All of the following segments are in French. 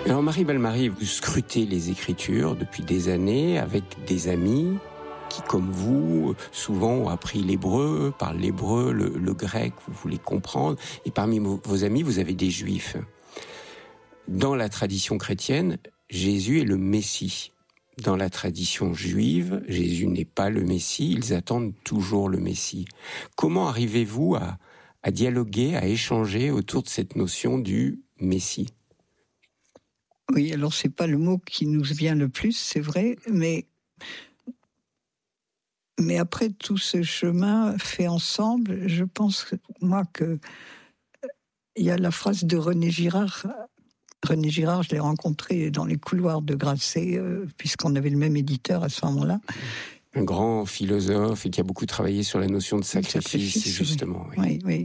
Alors Marie Bellemare, vous scrutez les Écritures depuis des années avec des amis qui, comme vous, souvent ont appris l'hébreu, parlent l'hébreu, le grec, vous voulez comprendre. Et parmi vos amis, vous avez des juifs. Dans la tradition chrétienne, Jésus est le Messie. Dans la tradition juive, Jésus n'est pas le Messie, ils attendent toujours le Messie. Comment arrivez-vous à dialoguer, à échanger autour de cette notion du Messie ? Oui, alors c'est pas le mot qui nous vient le plus, c'est vrai, mais après tout ce chemin fait ensemble, je pense, moi, que il y a la phrase de René Girard. René Girard, je l'ai rencontré dans les couloirs de Grasset, puisqu'on avait le même éditeur à ce moment-là. Un grand philosophe et qui a beaucoup travaillé sur la notion de sacrifice justement. Oui.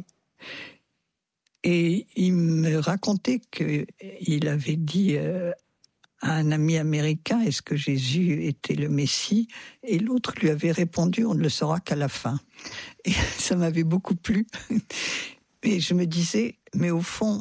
Et il me racontait qu'il avait dit à un ami américain, est-ce que Jésus était le Messie ? Et l'autre lui avait répondu, on ne le saura qu'à la fin. Et ça m'avait beaucoup plu. Et je me disais, mais au fond,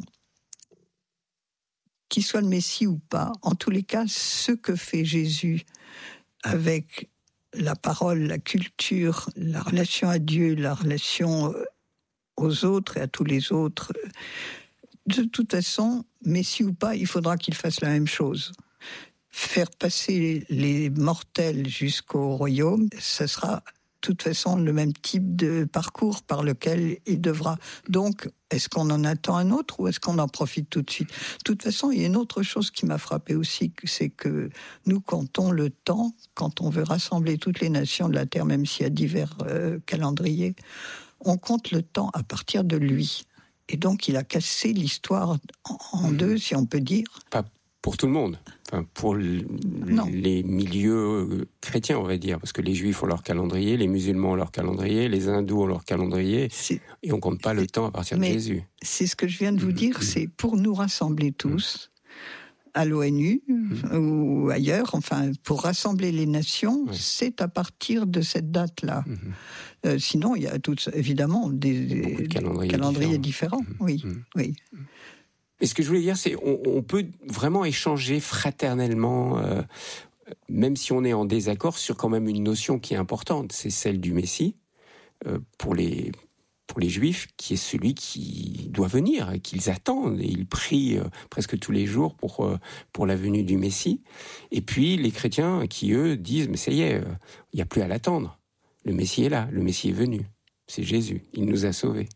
qu'il soit le Messie ou pas, en tous les cas, ce que fait Jésus avec la parole, la culture, la relation à Dieu, la relation aux autres et à tous les autres, de toute façon, Messie ou pas, il faudra qu'il fasse la même chose. Faire passer les mortels jusqu'au royaume, ce sera de toute façon le même type de parcours par lequel il devra. Donc, est-ce qu'on en attend un autre ou est-ce qu'on en profite tout de suite ? De toute façon, il y a une autre chose qui m'a frappée aussi, c'est que nous comptons le temps, quand on veut rassembler toutes les nations de la Terre, même s'il y a divers calendriers, on compte le temps à partir de lui. Et donc, il a cassé l'histoire en deux, si on peut dire. Pas pour tout le monde, enfin, pour les milieux chrétiens, on va dire, parce que les juifs ont leur calendrier, les musulmans ont leur calendrier, les hindous ont leur calendrier, et on ne compte pas le temps à partir de Jésus. C'est ce que je viens de vous dire, c'est pour nous rassembler tous, à l'ONU ou ailleurs, enfin, pour rassembler les nations, c'est à partir de cette date-là. Sinon, il y a évidemment des calendriers différents. Oui. Et ce que je voulais dire, c'est on peut vraiment échanger fraternellement, même si on est en désaccord, sur quand même une notion qui est importante, c'est celle du Messie, pour les Juifs, qui est celui qui doit venir, et qu'ils attendent, et ils prient presque tous les jours pour la venue du Messie. Et puis les chrétiens qui, eux, disent, mais ça y est, il n'y a plus à l'attendre. Le Messie est là, le Messie est venu. C'est Jésus, il nous a sauvés.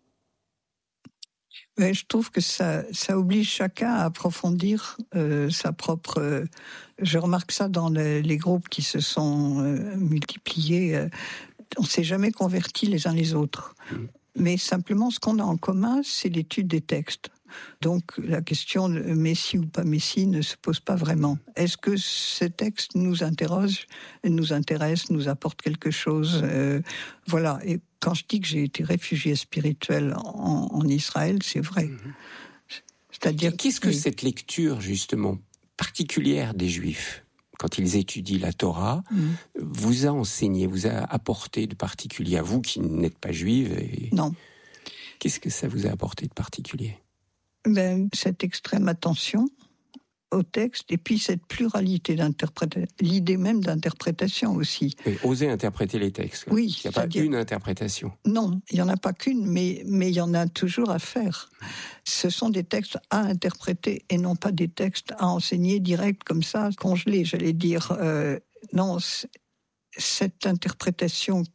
Mais je trouve que ça oblige chacun à approfondir sa propre... je remarque ça dans les groupes qui se sont multipliés. On ne s'est jamais convertis les uns les autres. Mais simplement, ce qu'on a en commun, c'est l'étude des textes. Donc, la question de Messie ou pas Messie ne se pose pas vraiment. Est-ce que ces textes nous interrogent, nous intéressent, nous apportent quelque chose ? Voilà. Et quand je dis que j'ai été réfugié spirituel en Israël, c'est vrai. C'est-à-dire qu'est-ce que cette lecture, justement, particulière des Juifs, quand ils étudient la Torah, vous a enseigné, vous a apporté de particulier, à vous qui n'êtes pas juive? Non. Qu'est-ce que ça vous a apporté de particulier? Cette extrême attention au texte, et puis cette pluralité d'interprétation, l'idée même d'interprétation aussi. Oui, oser interpréter les textes. Oui. Il n'y a pas une interprétation. Non, il n'y en a pas qu'une, mais il y en a toujours à faire. Ce sont des textes à interpréter et non pas des textes à enseigner direct comme ça, congelés, j'allais dire. Non, cette interprétation